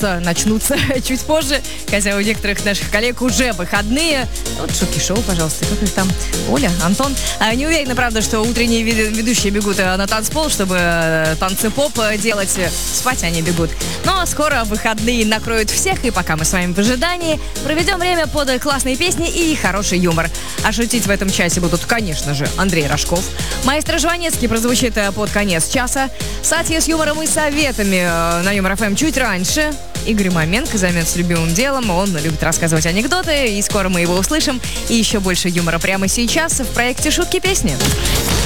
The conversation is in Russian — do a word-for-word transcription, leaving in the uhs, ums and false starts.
начнутся, начнутся чуть позже, хотя у некоторых наших коллег уже выходные. Вот шутки шоу, пожалуйста, как их там? Оля, Антон. А, не уверена, правда, что утренние ведущие бегут на танцпол, чтобы танцы-поп делать. Спать они бегут. Но скоро выходные накроют всех, и пока мы с вами в ожидании, проведем время под классные песни и хороший юмор. А шутить в этом часе будут, конечно же, Андрей Рожков. Маэстро Жванецкий прозвучит под конец часа. Сатья с юмором и советами на Юмор ФМ чуть раньше. Игорь Маменко займется любимым делом. Он любит рассказывать анекдоты, и скоро мы его услышим. И еще больше юмора прямо сейчас в проекте «Шутки песни».